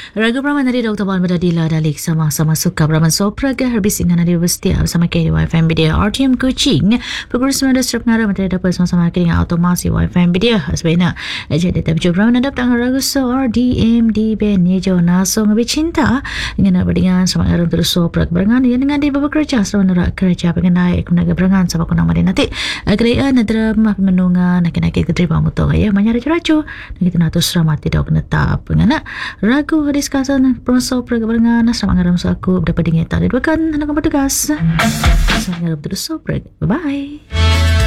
Ragu Praman dari Dr. Wan Badadila Dalik sama-sama suka Praman Sopraga habis ingat dari Bestia bersama KDYFM Media RTM Kuching pukul 19 pengarah materi dapat sama-sama dengan automasi YFM Media sebenarnya jadi tapi Praman ada tanggal ragu so RDM di Benny Jonas so ngabi cinta dengan apa dengan sama ngarum terus Sopraga berangan yang dengan di beberapa kerja sama nerak kerja pengenai kemenaga berangan sama kunang mari nanti kerajaan ada menungan nak terima mutu ya banyak racu-racu kita nak terus selamat tidak netap ngana ragu diskasan proses perkembangan sama ngaram aku dapat dingetan dan bukan anak bertugas sama ngaram terus bye bye.